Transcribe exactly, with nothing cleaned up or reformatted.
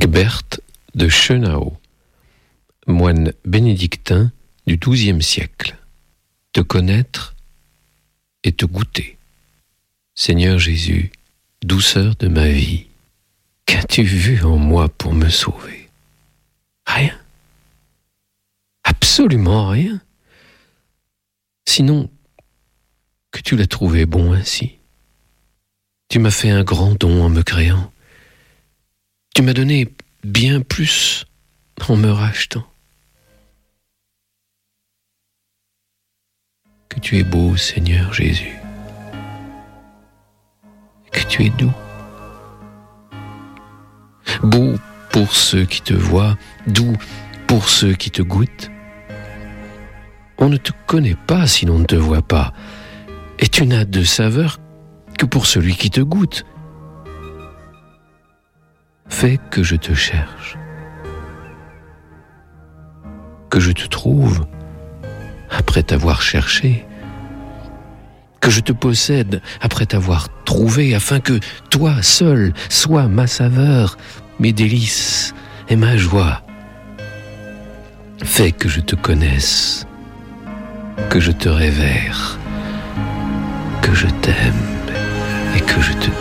Gbert de Schönau, moine bénédictin du douzième siècle. Te connaître et te goûter. Seigneur Jésus, douceur de ma vie, qu'as-tu vu en moi pour me sauver? Rien. Absolument rien. Sinon, que tu l'as trouvé bon ainsi. Tu m'as fait un grand don en me créant. Tu m'as donné bien plus en me rachetant. Que tu es beau, Seigneur Jésus. Que tu es doux. Beau pour ceux qui te voient, doux pour ceux qui te goûtent. On ne te connaît pas si l'on ne te voit pas, et tu n'as de saveur que pour celui qui te goûte. Fais que je te cherche, que je te trouve après t'avoir cherché, que je te possède après t'avoir trouvé, afin que toi seul sois ma saveur, mes délices et ma joie. Fais que je te connaisse, que je te révère, que je t'aime et que je te